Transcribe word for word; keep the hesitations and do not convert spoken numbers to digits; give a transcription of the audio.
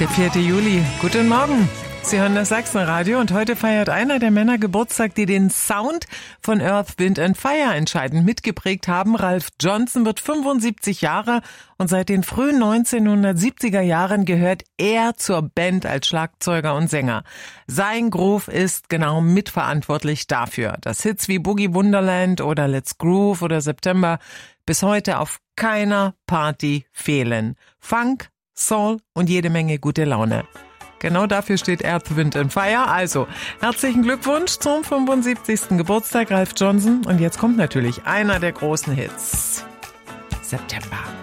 der vierte Juli. Guten Morgen. Sie hören das Sachsenradio und heute feiert einer der Männer Geburtstag, die den Sound von Earth, Wind and Fire entscheidend mitgeprägt haben. Ralph Johnson wird fünfundsiebzig Jahre und seit den frühen neunzehnhundertsiebziger Jahren gehört er zur Band als Schlagzeuger und Sänger. Sein Groove ist genau mitverantwortlich dafür, dass Hits wie Boogie Wonderland oder Let's Groove oder September bis heute auf keiner Party fehlen. Funk, Soul und jede Menge gute Laune. Genau dafür steht Earth, Wind and Fire. Also, herzlichen Glückwunsch zum fünfundsiebzigsten Geburtstag, Ralph Johnson. Und jetzt kommt natürlich einer der großen Hits. September.